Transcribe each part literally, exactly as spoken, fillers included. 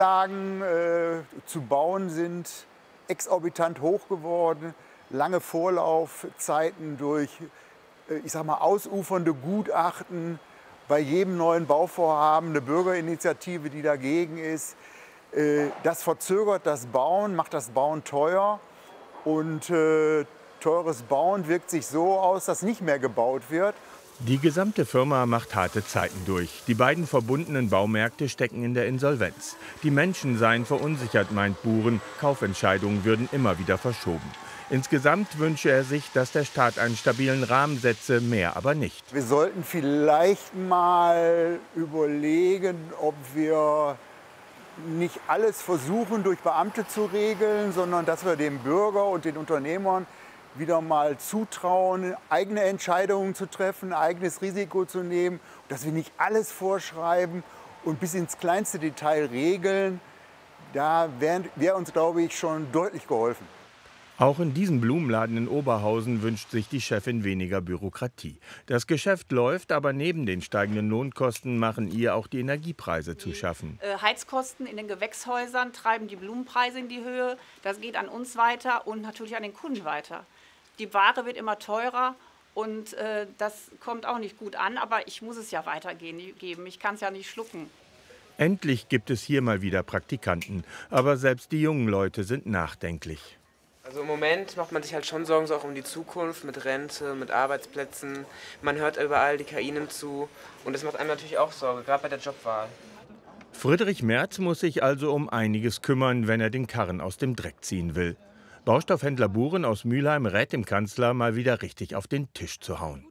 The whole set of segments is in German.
Lagen äh, zu bauen sind exorbitant hoch geworden, lange Vorlaufzeiten durch, äh, ich sag mal, ausufernde Gutachten, bei jedem neuen Bauvorhaben eine Bürgerinitiative, die dagegen ist. Äh, das verzögert das Bauen, macht das Bauen teuer und äh, teures Bauen wirkt sich so aus, dass nicht mehr gebaut wird. Die gesamte Firma macht harte Zeiten durch. Die beiden verbundenen Baumärkte stecken in der Insolvenz. Die Menschen seien verunsichert, meint Buren. Kaufentscheidungen würden immer wieder verschoben. Insgesamt wünsche er sich, dass der Staat einen stabilen Rahmen setze, mehr aber nicht. Wir sollten vielleicht mal überlegen, ob wir nicht alles versuchen, durch Beamte zu regeln, sondern dass wir dem Bürger und den Unternehmern wieder mal zutrauen, eigene Entscheidungen zu treffen, eigenes Risiko zu nehmen, dass wir nicht alles vorschreiben und bis ins kleinste Detail regeln. Da wäre wär uns, glaube ich, schon deutlich geholfen. Auch in diesem Blumenladen in Oberhausen wünscht sich die Chefin weniger Bürokratie. Das Geschäft läuft, aber neben den steigenden Lohnkosten machen ihr auch die Energiepreise zu schaffen. Die Heizkosten in den Gewächshäusern treiben die Blumenpreise in die Höhe. Das geht an uns weiter und natürlich an den Kunden weiter. Die Ware wird immer teurer und äh, das kommt auch nicht gut an, aber ich muss es ja weitergeben. Ich kann es ja nicht schlucken. Endlich gibt es hier mal wieder Praktikanten, aber selbst die jungen Leute sind nachdenklich. Also im Moment macht man sich halt schon Sorgen so auch um die Zukunft mit Rente, mit Arbeitsplätzen. Man hört überall, die K I nimmt zu und das macht einem natürlich auch Sorge, gerade bei der Jobwahl. Friedrich Merz muss sich also um einiges kümmern, wenn er den Karren aus dem Dreck ziehen will. Baustoffhändler Buren aus Mülheim rät dem Kanzler, mal wieder richtig auf den Tisch zu hauen.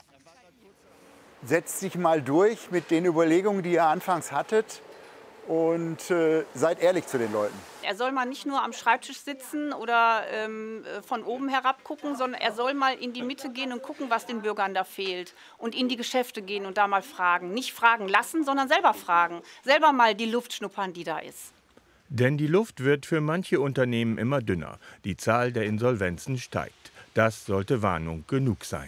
Setzt sich mal durch mit den Überlegungen, die ihr anfangs hattet und äh, seid ehrlich zu den Leuten. Er soll mal nicht nur am Schreibtisch sitzen oder ähm, von oben herab gucken, sondern er soll mal in die Mitte gehen und gucken, was den Bürgern da fehlt. Und in die Geschäfte gehen und da mal fragen. Nicht fragen lassen, sondern selber fragen. Selber mal die Luft schnuppern, die da ist. Denn die Luft wird für manche Unternehmen immer dünner. Die Zahl der Insolvenzen steigt. Das sollte Warnung genug sein.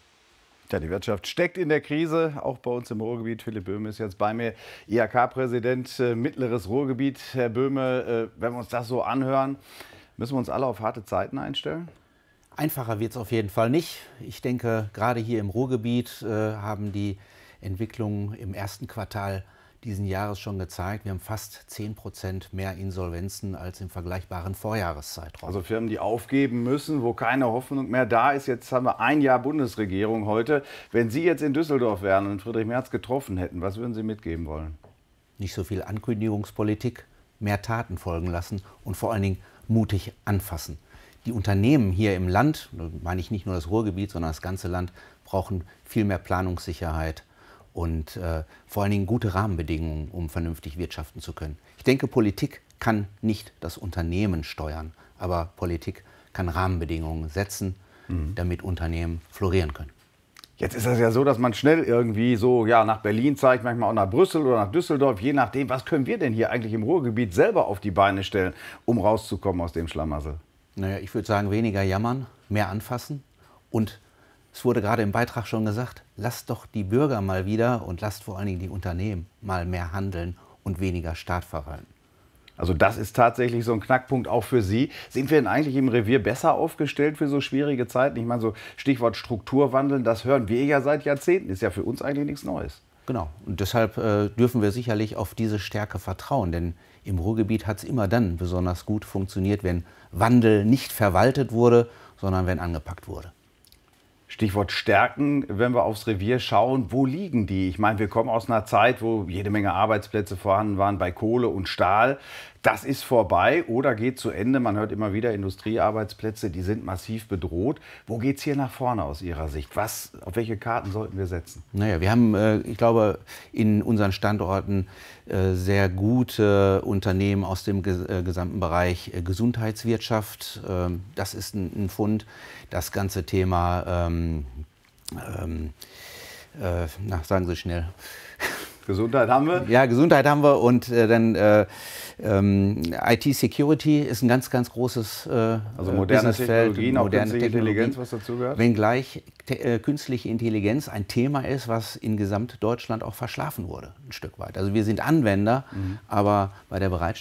Ja, die Wirtschaft steckt in der Krise, auch bei uns im Ruhrgebiet. Philipp Böhme ist jetzt bei mir, I H K-Präsident äh, Mittleres Ruhrgebiet. Herr Böhme, äh, wenn wir uns das so anhören, müssen wir uns alle auf harte Zeiten einstellen? Einfacher wird es auf jeden Fall nicht. Ich denke, gerade hier im Ruhrgebiet äh, haben die Entwicklungen im ersten Quartal diesen Jahres schon gezeigt. Wir haben fast zehn Prozent mehr Insolvenzen als im vergleichbaren Vorjahreszeitraum. Also Firmen, die aufgeben müssen, wo keine Hoffnung mehr da ist. Jetzt haben wir ein Jahr Bundesregierung heute. Wenn Sie jetzt in Düsseldorf wären und Friedrich Merz getroffen hätten, was würden Sie mitgeben wollen? Nicht so viel Ankündigungspolitik, mehr Taten folgen lassen und vor allen Dingen mutig anfassen. Die Unternehmen hier im Land, meine ich nicht nur das Ruhrgebiet, sondern das ganze Land, brauchen viel mehr Planungssicherheit und äh, vor allen Dingen gute Rahmenbedingungen, um vernünftig wirtschaften zu können. Ich denke, Politik kann nicht das Unternehmen steuern, aber Politik kann Rahmenbedingungen setzen, mhm. damit Unternehmen florieren können. Jetzt ist es ja so, dass man schnell irgendwie so ja, nach Berlin zeigt, manchmal auch nach Brüssel oder nach Düsseldorf, je nachdem, was können wir denn hier eigentlich im Ruhrgebiet selber auf die Beine stellen, um rauszukommen aus dem Schlamassel? Naja, ich würde sagen, weniger jammern, mehr anfassen und es wurde gerade im Beitrag schon gesagt, lasst doch die Bürger mal wieder und lasst vor allen Dingen die Unternehmen mal mehr handeln und weniger Staat verwalten. Also das ist tatsächlich so ein Knackpunkt auch für Sie. Sind wir denn eigentlich im Revier besser aufgestellt für so schwierige Zeiten? Ich meine, so Stichwort Strukturwandel, das hören wir ja seit Jahrzehnten. Ist ja für uns eigentlich nichts Neues. Genau. Und deshalb äh, dürfen wir sicherlich auf diese Stärke vertrauen. Denn im Ruhrgebiet hat es immer dann besonders gut funktioniert, wenn Wandel nicht verwaltet wurde, sondern wenn angepackt wurde. Stichwort Stärken, wenn wir aufs Revier schauen, wo liegen die? Ich meine, wir kommen aus einer Zeit, wo jede Menge Arbeitsplätze vorhanden waren bei Kohle und Stahl. Das ist vorbei oder geht zu Ende. Man hört immer wieder, Industriearbeitsplätze, die sind massiv bedroht. Wo geht es hier nach vorne aus Ihrer Sicht? Was, auf welche Karten sollten wir setzen? Naja, wir haben, äh, ich glaube, in unseren Standorten äh, sehr gute Unternehmen aus dem ges äh, gesamten Bereich äh, Gesundheitswirtschaft. Ähm, das ist ein, ein Fund. Das ganze Thema, ähm, ähm, äh, na, sagen Sie schnell. Gesundheit haben wir? Ja, Gesundheit haben wir und äh, dann äh, ähm, I T-Security ist ein ganz, ganz großes äh, also moderne Technologien, auch moderne künstliche Technologien, Intelligenz, was dazu gehört? Wenngleich äh, künstliche Intelligenz ein Thema ist, was in Gesamtdeutschland auch verschlafen wurde, ein Stück weit. Also wir sind Anwender, mhm. aber bei der Bereitstellung